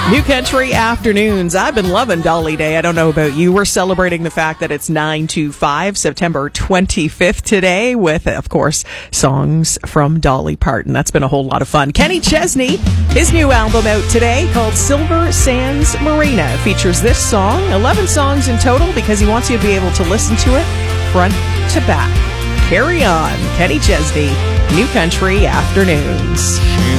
New Country Afternoons. I've been loving Dolly Day. I don't know about you. We're celebrating the fact that it's 9/25, September 25th today with, of course, songs from Dolly Parton. That's been a whole lot of fun. Kenny Chesney, his new album out today called Silver Sands Marina features this song, 11 songs in total, because he wants you to be able to listen to it front to back. Carry on. Kenny Chesney, New Country Afternoons.